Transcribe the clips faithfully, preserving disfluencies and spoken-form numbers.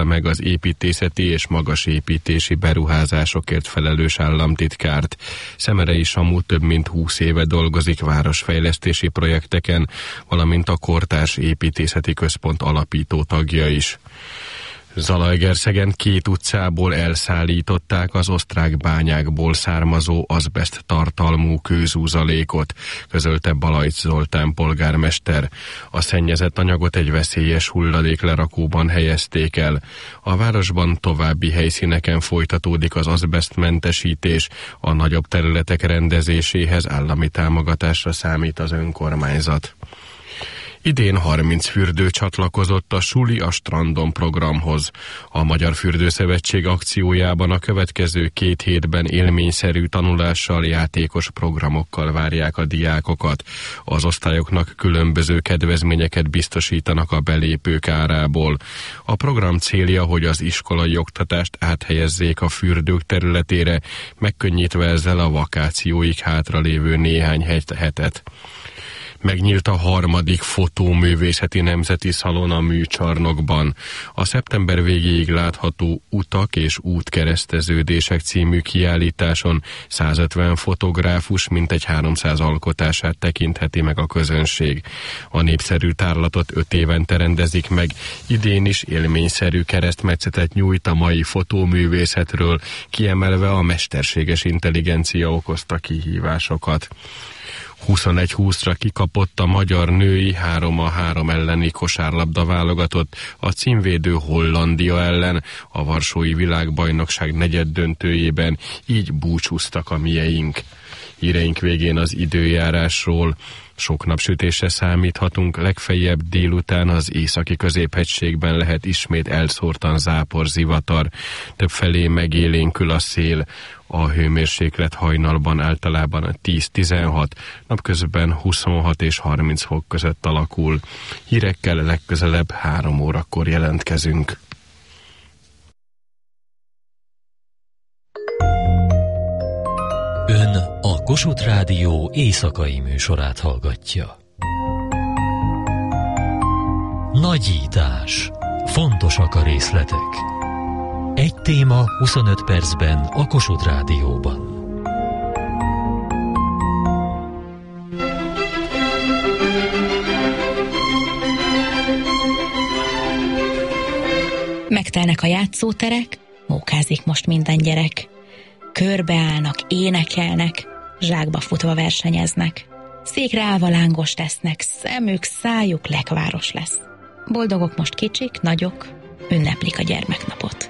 meg az építészeti és magasépítési beruházásokért felelős államtitkárt. Szemerei Samu több mint húsz éve dolgozik városfejlesztési projekteken, valamint a Kortárs Építészeti Központ alapító tagja is. Zalaegerszegen két utcából elszállították az osztrák bányákból származó azbeszt tartalmú kőzúzalékot, közölte Balajcs Zoltán polgármester. A szennyezett anyagot egy veszélyes hulladéklerakóban helyezték el. A városban további helyszíneken folytatódik az azbesztmentesítés, a nagyobb területek rendezéséhez állami támogatásra számít az önkormányzat. Idén harminc fürdő csatlakozott a Suli a strandon programhoz. A Magyar Fürdőszövetség akciójában a következő két hétben élményszerű tanulással, játékos programokkal várják a diákokat. Az osztályoknak különböző kedvezményeket biztosítanak a belépők árából. A program célja, hogy az iskolai oktatást áthelyezzék a fürdők területére, megkönnyítve ezzel a vakációig hátralévő néhány hetet. Megnyílt a harmadik fotóművészeti nemzeti szalon a műcsarnokban. A szeptember végéig látható Utak és útkereszteződések című kiállításon százötven fotográfus mintegy háromszáz alkotását tekintheti meg a közönség. A népszerű tárlatot öt évente rendezik meg, idén is élményszerű keresztmetszetet nyújt a mai fotóművészetről, kiemelve a mesterséges intelligencia okozta kihívásokat. huszonegy húszra kikapott a magyar női három a három elleni kosárlabda válogatott a címvédő Hollandia ellen a varsói világbajnokság negyeddöntőjében, így búcsúztak a mieink. Híreink végén az időjárásról. Sok napsütésre számíthatunk, legfeljebb délután az északi középhegységben lehet ismét elszórtan zápor, zivatar, többfelé megélénkül a szél, a hőmérséklet hajnalban általában tíz-tizenhat, napközben huszonhat és harminc fok között alakul. Hírekkel legközelebb három órakor jelentkezünk. Ön a Kossuth Rádió éjszakai műsorát hallgatja. Nagyítás. Fontosak a részletek. Egy téma huszonöt percben a Kossuth Rádióban. Megtelnek a játszóterek, mókázik most minden gyerek. Körbeállnak, énekelnek, zsákba futva versenyeznek. Székre állva lángos tesznek, szemük, szájuk lekváros lesz. Boldogok most kicsik, nagyok, ünneplik a gyermeknapot.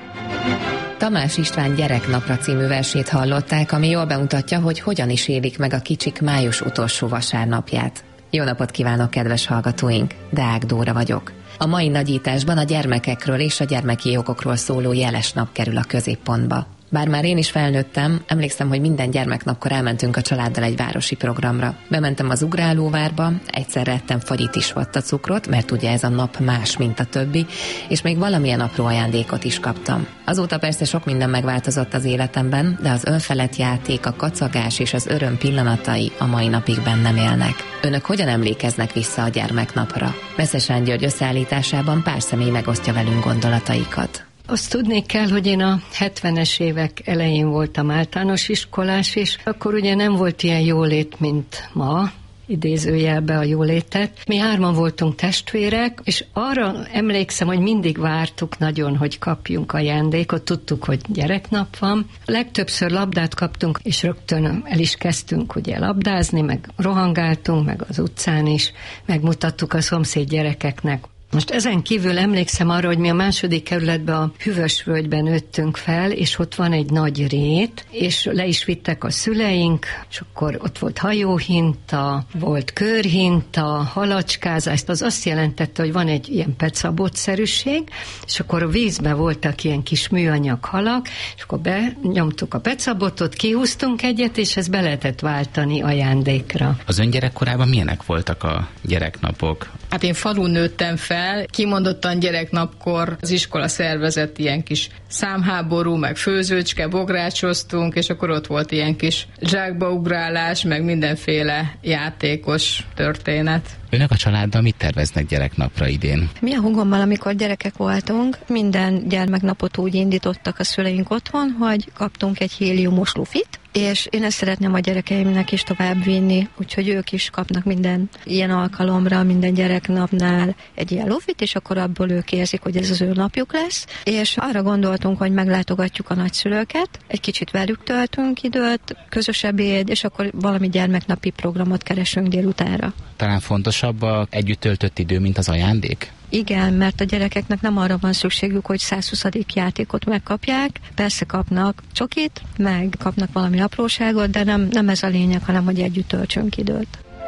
Tamás István Gyereknapra című versét hallották, ami jól bemutatja, hogy hogyan is élik meg a kicsik május utolsó vasárnapját. Jó napot kívánok, kedves hallgatóink! Deák Dóra vagyok. A mai nagyításban a gyermekekről és a gyermeki jogokról szóló jeles nap kerül a középpontba. Bár már én is felnőttem, emlékszem, hogy minden gyermeknapkor elmentünk a családdal egy városi programra. Bementem az ugrálóvárba, egyszerre ettem fagyit is vattacukrot, mert ugye ez a nap más, mint a többi, és még valamilyen apró ajándékot is kaptam. Azóta persze sok minden megváltozott az életemben, de az önfelett játék, a kacagás és az öröm pillanatai a mai napig bennem élnek. Önök hogyan emlékeznek vissza a gyermeknapra? Meszesán György összeállításában pár személy megosztja velünk gondolataikat. Azt tudni kell, hogy én a hetvenes évek elején voltam általános iskolás, és akkor ugye nem volt ilyen jólét, mint ma, idézőjelbe a jólétet. Mi hárman voltunk testvérek, és arra emlékszem, hogy mindig vártuk nagyon, hogy kapjunk ajándékot, tudtuk, hogy gyereknap van. Legtöbbször labdát kaptunk, és rögtön el is kezdtünk ugye labdázni, meg rohangáltunk, meg az utcán is, megmutattuk a szomszéd gyerekeknek. Most ezen kívül emlékszem arra, hogy mi a második kerületben a Hűvösvölgyben nőttünk fel, és ott van egy nagy rét, és le is vittek a szüleink, és akkor ott volt hajóhinta, volt körhinta, halacskázás, az azt jelentette, hogy van egy ilyen pecabotszerűség, és akkor a vízben voltak ilyen kis műanyag halak, és akkor benyomtuk a pecabotot, kihúztunk egyet, és ezt be lehetett váltani ajándékra. Az ön gyerekkorában milyenek voltak a gyereknapok? Hát én falun nőttem fel, el. Kimondottan gyereknapkor az iskola szervezett ilyen kis számháború, meg főzőcske, bográcsoztunk, és akkor ott volt ilyen kis zsákbaugrálás, meg mindenféle játékos történet. Önök a családdal mit terveznek gyereknapra idén? Mi a hugommal, amikor gyerekek voltunk, minden gyermeknapot úgy indítottak a szüleink otthon, hogy kaptunk egy héliumos lufit, és én ezt szeretném a gyerekeimnek is tovább vinni, úgyhogy ők is kapnak minden ilyen alkalomra, minden gyereknapnál egy ilyen lufit, és akkor abból ők érzik, hogy ez az ő napjuk lesz. És arra gondoltunk, hogy meglátogatjuk a nagyszülőket, egy kicsit velük töltünk időt, közös ebéd, és akkor valami gyermeknapi programot keresünk délutánra. Talán fontosabb a együtt töltött idő, mint az ajándék? Igen, mert a gyerekeknek nem arra van szükségük, hogy százhuszadik játékot megkapják. Persze kapnak csokit, meg kapnak valami apróságot, de nem, nem ez a lényeg, hanem hogy együtt töltsünk időt.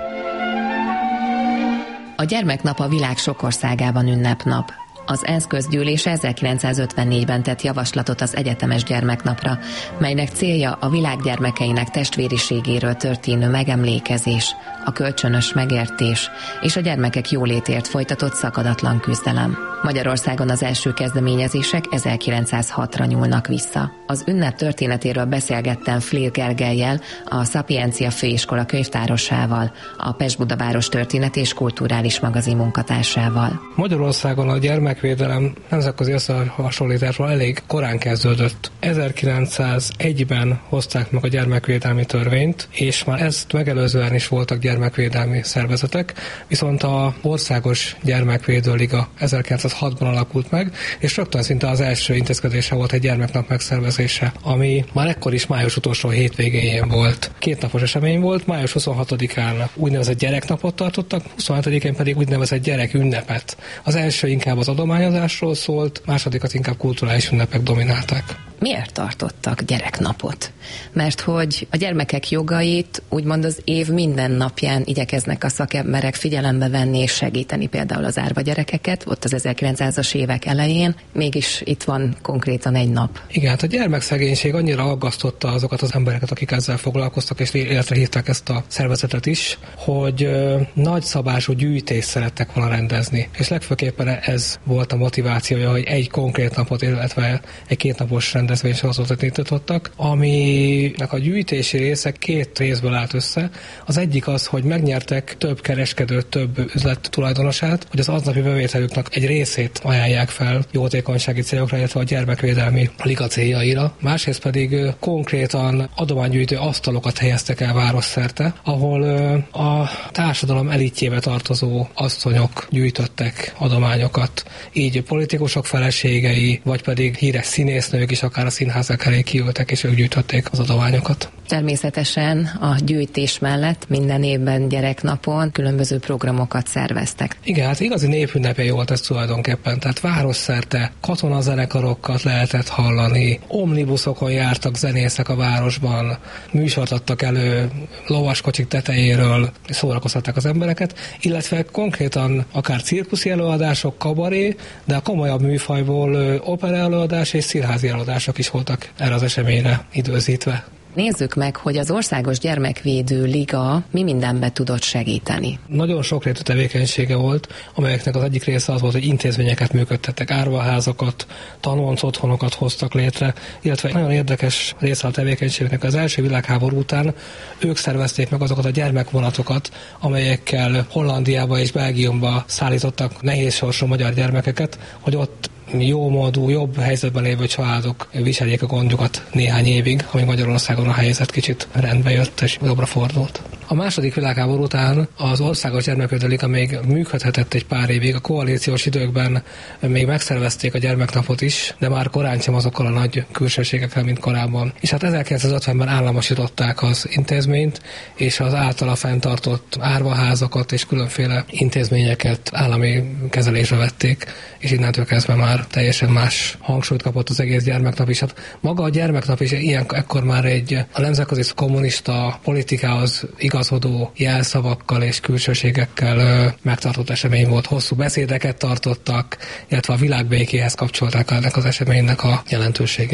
A gyermeknap a világ sok országában ünnepnap. Az ENSZ közgyűlés ezerkilencszázötvennégyben tett javaslatot az egyetemes gyermeknapra, melynek célja a világ gyermekeinek testvériségéről történő megemlékezés, a kölcsönös megértés és a gyermekek jólétért folytatott szakadatlan küzdelem. Magyarországon az első kezdeményezések ezerkilencszázhatra nyúlnak vissza. Az ünnep történetéről beszélgettem Flér Gergellyel, a Szapiencia Főiskola könyvtárosával, a Pest-Budaváros Történet és Kulturális Magazin munkatársával. Magyarországon a gyermekvédelem nemzetközi összehasonlításban elég korán kezdődött. ezerkilencszázegyben hozták meg a gyermekvédelmi törvényt, és már ezt megelőzően is voltak gyermekvédelmi szervezetek, viszont a Országos Gyermekvédőliga ezerkilencszázhatban alakult meg, és rögtön szinte az első intézkedése volt egy gyermeknap megszervezése, ami már ekkor is május utolsó hétvégén volt. Kétnapos esemény volt, május huszonhatodikán úgynevezett gyereknapot tartottak, huszonhetedikén pedig úgynevezett gyerekünnepet. Az első inkább az adományozásról szólt, másodikat inkább kulturális ünnepek dominálták. Miért tartottak gyereknapot? Mert hogy a gyermekek jogait úgymond az év minden napján igyekeznek a szakemberek figyelembe venni és segíteni, például az árva gyerekeket, ott az ezerkilencszázas évek elején, mégis itt van konkrétan egy nap. Igen, hát a gyermekszegénység annyira aggasztotta azokat az embereket, akik ezzel foglalkoztak, és életre hívták ezt a szervezetet is, hogy ö, nagyszabású gyűjtést szerettek volna rendezni. És legfőképpen ez volt a motivációja, hogy egy konkrét napot, illetve egy kétnapos rendezvénysorozatot nyitottak, aminek a gyűjtési része két részből állt össze. Az egyik az, hogy megnyertek több kereskedőt, több üzlet tulajdonosát, hogy az aznapi bevételüknek egy részét ajánlják fel jótékonysági célokra, illetve a gyermekvédelmi liga céljaira. Másrészt pedig konkrétan adománygyűjtő asztalokat helyeztek el városszerte, ahol a társadalom elitjébe tartozó asszonyok gyűjtöttek adományokat. Így politikusok feleségei, vagy pedig híres színésznők is akár a színházak elé kiültek, és ők gyűjtötték az adományokat. Természetesen a gyűjtés mellett minden évben gyereknapon különböző programokat szerveztek. Igen, hát igazi népünnepé volt ez tulajdonképpen, tehát városszerte katonazenekarokat lehetett hallani, omnibuszokon jártak zenészek a városban, műsort adtak elő lovaskocsik tetejéről, szórakoztatták az embereket, illetve konkrétan akár cirkuszi előadások, kabaré, de a komolyabb műfajból opera előadás és színházi előadások is voltak erre az eseményre időzítve. Nézzük meg, hogy az Országos Gyermekvédő Liga mi mindenbe tudott segíteni. Nagyon sokrétű tevékenysége volt, amelyeknek az egyik része az volt, hogy intézményeket működtettek, árvaházakat, tanonc otthonokat hoztak létre, illetve nagyon érdekes része a tevékenységnek az első világháború után ők szervezték meg azokat a gyermekvonatokat, amelyekkel Hollandiába és Belgiumba szállítottak nehéz sorsú magyar gyermekeket, hogy ott jómódú, jobb helyzetben lévő családok viseljék a gondjukat néhány évig, amíg Magyarországon a helyzet kicsit rendbe jött és jobbra fordult. A második világháború után az Országos Gyermekvédő Liga még működhetett egy pár évig. A koalíciós időkben még megszervezték a gyermeknapot is, de már korán sem azokkal a nagy külsőségekkel, mint korábban. És hát ezerkilencszázötvenben államosították az intézményt, és az általa fenntartott árvaházakat és különféle intézményeket állami kezelésre vették, és innentől kezdve már teljesen más hangsúlyt kapott az egész gyermeknap is. Hát maga a gyermeknap is ilyen, ekkor már egy a nemzetközi kommunista politikához igazodó jelszavakkal és külsőségekkel ö, megtartott esemény volt. Hosszú beszédeket tartottak, illetve a világbékéhez kapcsolták ennek az eseménynek a jelentőségét.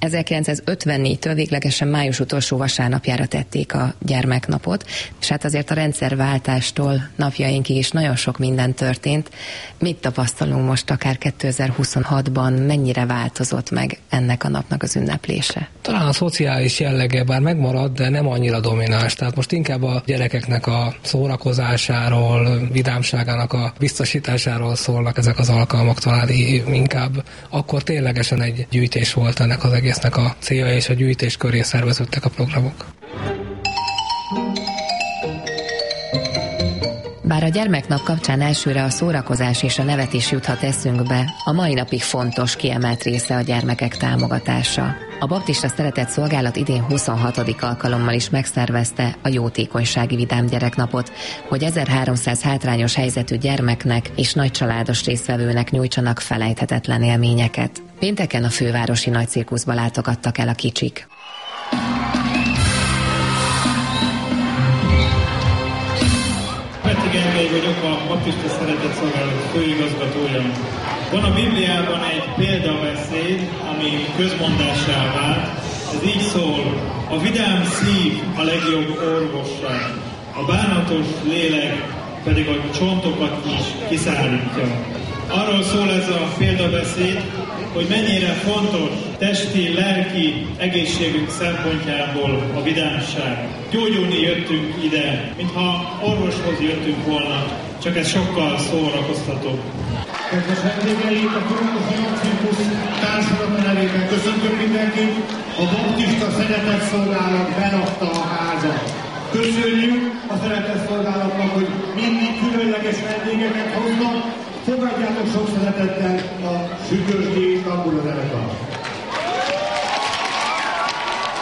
ezerkilencszázötvennégytől véglegesen május utolsó vasárnapjára tették a gyermeknapot, és hát azért a rendszerváltástól napjainkig is nagyon sok minden történt. Mit tapasztalunk most akár kétezer-huszonhatban, mennyire változott meg ennek a napnak az ünneplése? Talán a szociális jellege bár megmarad, de nem annyira domináns. Tehát most inkább a gyerekeknek a szórakozásáról, vidámságának a biztosításáról szólnak ezek az alkalmak, talán inkább. Akkor ténylegesen egy gyűjtés volt ennek az egésznek a célja, és a gyűjtés köré szerveződtek a programok. Bár a gyermeknap kapcsán elsőre a szórakozás és a nevetés juthat eszünkbe, a mai napig fontos, kiemelt része a gyermekek támogatása. A Baptista Szeretett Szolgálat idén huszonhatodik alkalommal is megszervezte a jótékonysági vidám gyereknapot, hogy ezerháromszáz hátrányos helyzetű gyermeknek és nagycsaládos résztvevőnek nyújtsanak felejthetetlen élményeket. Pénteken a fővárosi nagycirkuszba látogattak el a kicsik. Petty Gergely vagyok, a Baptista Szeretett Szolgálat főigazgatója. Van a Bibliában egy példabeszéd, ami közmondássá vált. Ez így szól: a vidám szív a legjobb orvosság, a bánatos lélek pedig a csontokat is kiszárítja. Arról szól ez a példabeszéd, hogy mennyire fontos testi, lelki egészségünk szempontjából a vidámság. Gyógyulni jöttünk ide, mintha orvoshoz jöttünk volna, csak ez sokkal szórakoztatóbb. Kedves vendégeink, a Fővárosi Nagycirkusz társadalmi nevében köszöntök mindenkit. A Baptista Szeretett Szolgálat berakta a házat. Köszönjük a Szeretett Szolgálatnak, hogy mindig különleges vendégeket hoznak. Fogadjátok sok szeretettel a Sütösdi Tambura zenekart.